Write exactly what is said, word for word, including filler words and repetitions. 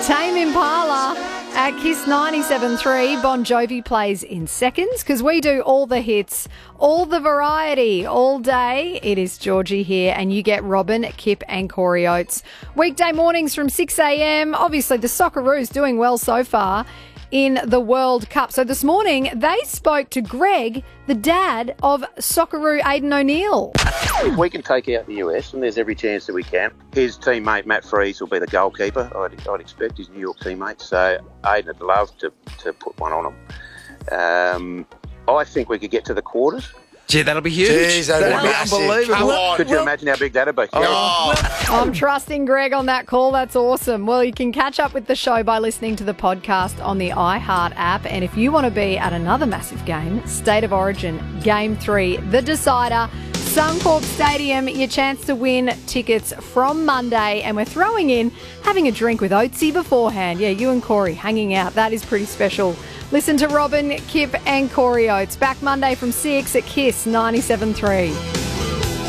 Tame Impala at Kiss ninety-seven point three. Bon Jovi plays in seconds because we do all the hits, all the variety, all day. It is Georgie here and you get Robin, Kip and Corey Oates. Weekday mornings from six a.m. Obviously the Socceroos doing well so far in the World Cup. So this morning they spoke to Greg, the dad of Socceroo Aidan O'Neill. If we can take out the U S, and there's every chance that we can, his teammate Matt Freese will be the goalkeeper, I'd, I'd expect, his New York teammate. So Aidan would love to, to put one on him. Um, I think we could get to the quarters. Gee, that'll be huge. Jeez, that'd that'll be be massive. unbelievable. Come on. Could you imagine how big that'd be? Oh. I'm trusting Greg on that call. That's awesome. Well, you can catch up with the show by listening to the podcast on the iHeart app. And if you want to be at another massive game, State of Origin, Game three, the decider, Suncorp Stadium, your chance to win tickets from Monday. And we're throwing in having a drink with Oatesy beforehand. Yeah, you and Corey hanging out. That is pretty special. Listen to Robin, Kip and Corey Oates back Monday from six at Kiss ninety-seven point three.